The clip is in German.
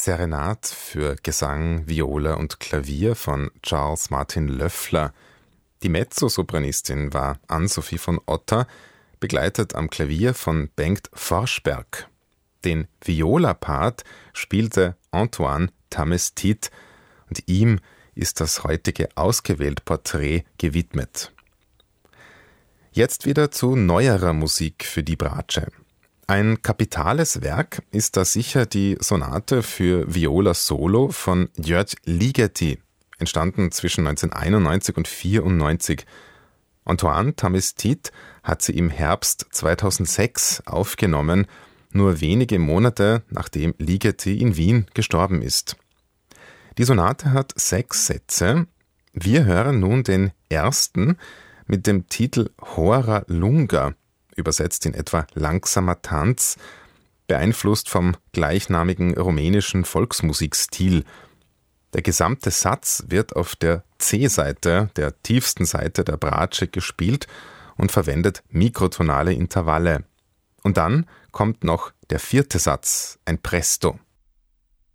Serenade für Gesang, Viola und Klavier von Charles Martin Löffler. Die Mezzosopranistin war Ann-Sophie von Otter, begleitet am Klavier von Bengt Forsberg. Den Viola-Part spielte Antoine Tamestit und ihm ist das heutige Ausgewählt-Porträt gewidmet. Jetzt wieder zu neuerer Musik für die Bratsche. Ein kapitales Werk ist da sicher die Sonate für Viola Solo von György Ligeti, entstanden zwischen 1991 und 1994. Antoine Tamestit hat sie im Herbst 2006 aufgenommen, nur wenige Monate nachdem Ligeti in Wien gestorben ist. Die Sonate hat 6 Sätze. Wir hören nun den ersten mit dem Titel Hora Lunga, übersetzt in etwa langsamer Tanz, beeinflusst vom gleichnamigen rumänischen Volksmusikstil. Der gesamte Satz wird auf der C-Seite, der tiefsten Seite der Bratsche gespielt und verwendet mikrotonale Intervalle. Und dann kommt noch der 4. Satz, ein Presto.